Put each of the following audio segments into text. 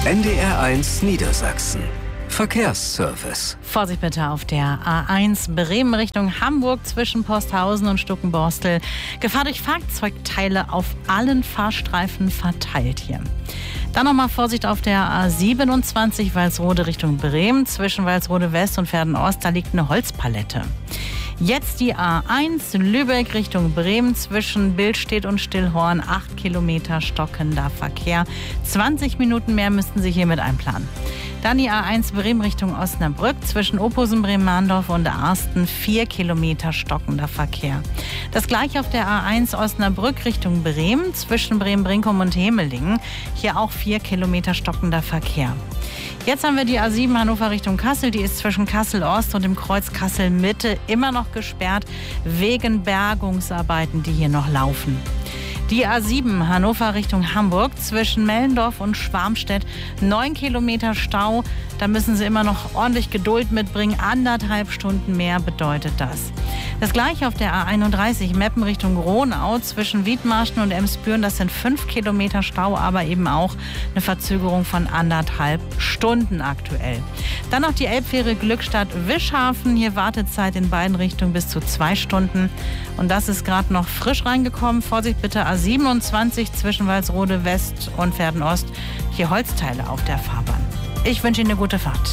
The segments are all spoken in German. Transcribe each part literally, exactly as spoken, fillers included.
N D R eins Niedersachsen. Verkehrsservice. Vorsicht bitte auf der A eins Bremen Richtung Hamburg zwischen Posthausen und Stuckenborstel. Gefahr durch Fahrzeugteile auf allen Fahrstreifen verteilt hier. Dann nochmal Vorsicht auf der A siebenundzwanzig Walsrode Richtung Bremen zwischen Walsrode West und Verden Ost. Da liegt eine Holzpalette. Jetzt die A eins Lübeck Richtung Bremen zwischen Billstedt und Stillhorn. acht Kilometer stockender Verkehr. zwanzig Minuten mehr müssten Sie hiermit einplanen. Dann die A eins Bremen Richtung Osnabrück zwischen Ophusen, Bremen-Mahndorf und Arsten. vier Kilometer stockender Verkehr. Das gleiche auf der A eins Osnabrück Richtung Bremen zwischen Bremen-Brinkum und Hemelingen. Hier auch vier Kilometer stockender Verkehr. Jetzt haben wir die A sieben Hannover Richtung Kassel. Die ist zwischen Kassel-Ost und dem Kreuz Kassel-Mitte immer noch gesperrt wegen Bergungsarbeiten, die hier noch laufen. Die A sieben Hannover Richtung Hamburg zwischen Mellendorf und Schwarmstedt. neun Kilometer Stau. Da müssen Sie immer noch ordentlich Geduld mitbringen. Anderthalb Stunden mehr bedeutet das. Das gleiche auf der A einunddreißig Meppen Richtung Gronau zwischen Wiedmarschen und Emsbüren. Das sind fünf Kilometer Stau, aber eben auch eine Verzögerung von anderthalb Stunden aktuell. Dann noch die Elbfähre Glückstadt-Wischhafen. Hier Wartezeit in beiden Richtungen bis zu zwei Stunden. Und das ist gerade noch frisch reingekommen. Vorsicht bitte A siebenundzwanzig zwischen Walsrode West und Verden Ost. Hier Holzteile auf der Fahrbahn. Ich wünsche Ihnen eine gute Fahrt.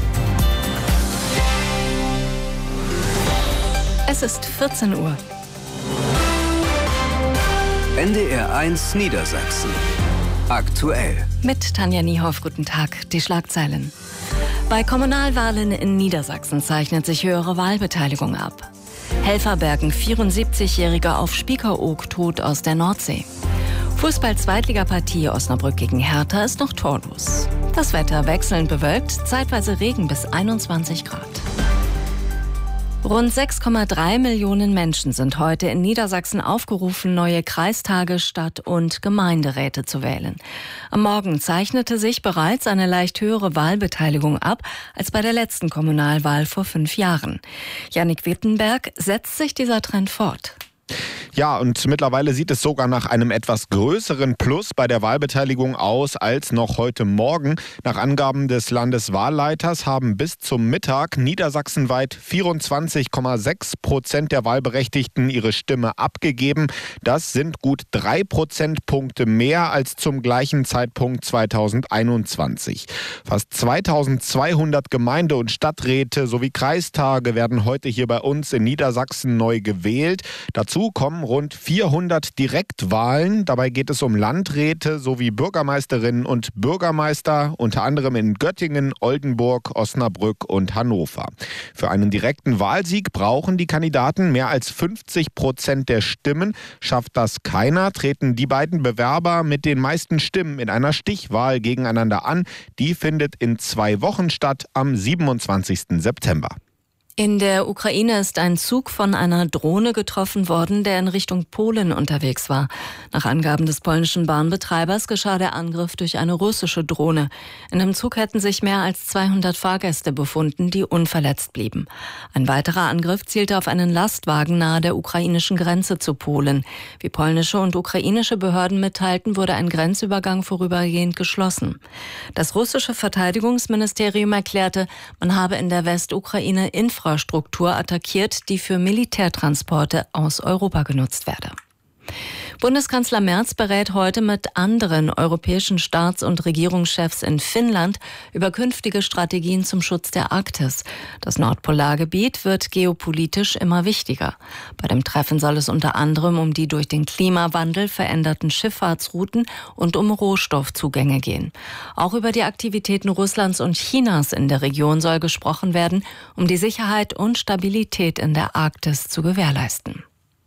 Es ist vierzehn Uhr. N D R eins Niedersachsen. Aktuell. Mit Tanja Niehoff, guten Tag. Die Schlagzeilen. Bei Kommunalwahlen in Niedersachsen zeichnet sich höhere Wahlbeteiligung ab. Helfer bergen vierundsiebzigjähriger auf Spiekeroog tot aus der Nordsee. Fußball-Zweitligapartie Osnabrück gegen Hertha ist noch torlos. Das Wetter wechselnd bewölkt, zeitweise Regen bis einundzwanzig Grad. Rund sechs Komma drei Millionen Menschen sind heute in Niedersachsen aufgerufen, neue Kreistage, Stadt- und Gemeinderäte zu wählen. Am Morgen zeichnete sich bereits eine leicht höhere Wahlbeteiligung ab als bei der letzten Kommunalwahl vor fünf Jahren. Jannik Wittenberg, setzt sich dieser Trend fort? Ja, und mittlerweile sieht es sogar nach einem etwas größeren Plus bei der Wahlbeteiligung aus als noch heute Morgen. Nach Angaben des Landeswahlleiters haben bis zum Mittag niedersachsenweit vierundzwanzig Komma sechs Prozent der Wahlberechtigten ihre Stimme abgegeben. Das sind gut drei Prozentpunkte mehr als zum gleichen Zeitpunkt zweitausendeinundzwanzig. Fast zweitausendzweihundert Gemeinde- und Stadträte sowie Kreistage werden heute hier bei uns in Niedersachsen neu gewählt. Dazu kommen rund vierhundert Direktwahlen. Dabei geht es um Landräte sowie Bürgermeisterinnen und Bürgermeister, unter anderem in Göttingen, Oldenburg, Osnabrück und Hannover. Für einen direkten Wahlsieg brauchen die Kandidaten mehr als fünfzig Prozent der Stimmen. Schafft das keiner, treten die beiden Bewerber mit den meisten Stimmen in einer Stichwahl gegeneinander an. Die findet in zwei Wochen statt, am siebenundzwanzigsten September. In der Ukraine ist ein Zug von einer Drohne getroffen worden, der in Richtung Polen unterwegs war. Nach Angaben des polnischen Bahnbetreibers geschah der Angriff durch eine russische Drohne. In dem Zug hätten sich mehr als zweihundert Fahrgäste befunden, die unverletzt blieben. Ein weiterer Angriff zielte auf einen Lastwagen nahe der ukrainischen Grenze zu Polen. Wie polnische und ukrainische Behörden mitteilten, wurde ein Grenzübergang vorübergehend geschlossen. Das russische Verteidigungsministerium erklärte, man habe in der Westukraine Infrastruktur Infrastruktur attackiert, die für Militärtransporte aus Europa genutzt werde. Bundeskanzler Merz berät heute mit anderen europäischen Staats- und Regierungschefs in Finnland über künftige Strategien zum Schutz der Arktis. Das Nordpolargebiet wird geopolitisch immer wichtiger. Bei dem Treffen soll es unter anderem um die durch den Klimawandel veränderten Schifffahrtsrouten und um Rohstoffzugänge gehen. Auch über die Aktivitäten Russlands und Chinas in der Region soll gesprochen werden, um die Sicherheit und Stabilität in der Arktis zu gewährleisten.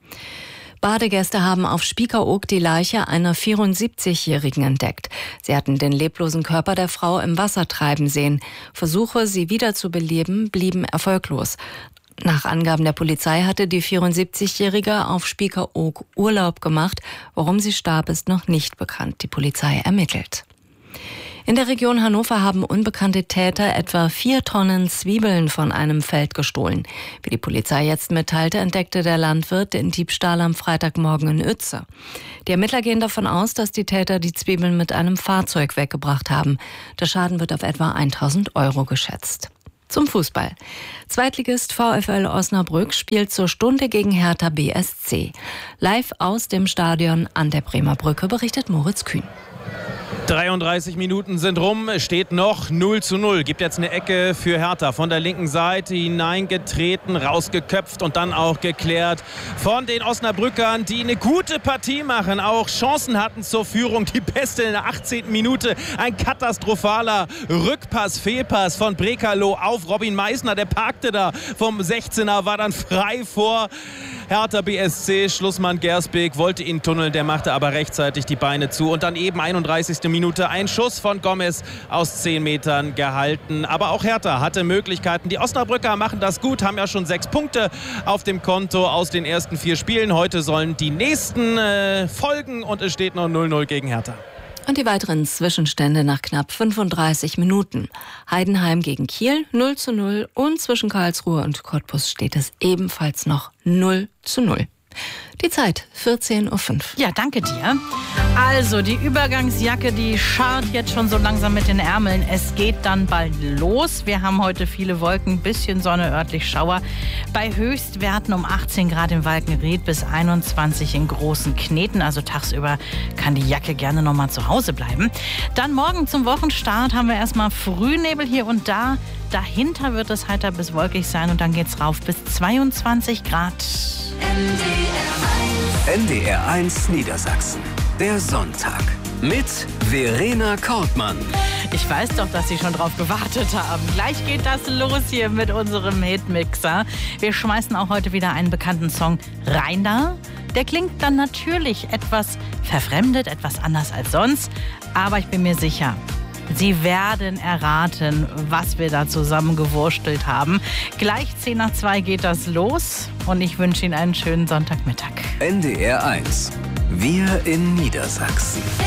Badegäste haben auf Spiekeroog die Leiche einer vierundsiebzigjährigen entdeckt. Sie hatten den leblosen Körper der Frau im Wasser treiben sehen. Versuche, sie wieder zu beleben, blieben erfolglos. Nach Angaben der Polizei hatte die vierundsiebzigjährige auf Spiekeroog Urlaub gemacht. Warum sie starb, ist noch nicht bekannt. Die Polizei ermittelt. In der Region Hannover haben unbekannte Täter etwa vier Tonnen Zwiebeln von einem Feld gestohlen. Wie die Polizei jetzt mitteilte, entdeckte der Landwirt den Diebstahl am Freitagmorgen in Uetze. Die Ermittler gehen davon aus, dass die Täter die Zwiebeln mit einem Fahrzeug weggebracht haben. Der Schaden wird auf etwa tausend Euro geschätzt. Zum Fußball. Zweitligist VfL Osnabrück spielt zur Stunde gegen Hertha B S C. Live aus dem Stadion an der Bremer Brücke berichtet Moritz Kühn. dreiunddreißig Minuten sind rum, es steht noch null zu null. Gibt jetzt eine Ecke für Hertha. Von der linken Seite hineingetreten, rausgeköpft und dann auch geklärt von den Osnabrückern, die eine gute Partie machen. Auch Chancen hatten zur Führung. Die beste in der achtzehnten Minute. Ein katastrophaler Rückpass, Fehlpass von Brekalo auf Robin Meissner. Der parkte da vom sechzehner, war dann frei vor Hertha B S C. Schlussmann Gersbeek wollte ihn tunneln, der machte aber rechtzeitig die Beine zu. Und dann eben einunddreißigste Minute ein Schuss von Gomez aus zehn Metern gehalten. Aber auch Hertha hatte Möglichkeiten. Die Osnabrücker machen das gut, haben ja schon sechs Punkte auf dem Konto aus den ersten vier Spielen. Heute sollen die nächsten äh, folgen und es steht noch null null gegen Hertha. Und die weiteren Zwischenstände nach knapp fünfunddreißig Minuten. Heidenheim gegen Kiel null zu null und zwischen Karlsruhe und Cottbus steht es ebenfalls noch null zu null. Die Zeit vierzehn Uhr fünf. Ja, danke dir. Also, die Übergangsjacke, die scharrt jetzt schon so langsam mit den Ärmeln. Es geht dann bald los. Wir haben heute viele Wolken, bisschen Sonne, örtlich Schauer. Bei Höchstwerten um achtzehn Grad in Walkenried bis einundzwanzig in Großen Kneten. Also tagsüber kann die Jacke gerne noch mal zu Hause bleiben. Dann morgen zum Wochenstart haben wir erstmal Frühnebel hier und da. Dahinter wird es heiter bis wolkig sein und dann geht's rauf bis zweiundzwanzig Grad. N D R eins Niedersachsen. Der Sonntag mit Verena Kortmann. Ich weiß doch, dass Sie schon drauf gewartet haben. Gleich geht das los hier mit unserem Hitmixer. Wir schmeißen auch heute wieder einen bekannten Song rein da. Der klingt dann natürlich etwas verfremdet, etwas anders als sonst. Aber ich bin mir sicher, Sie werden erraten, was wir da zusammengewurstelt haben. Gleich zehn nach zwei geht das los und ich wünsche Ihnen einen schönen Sonntagmittag. N D R eins. Wir in Niedersachsen.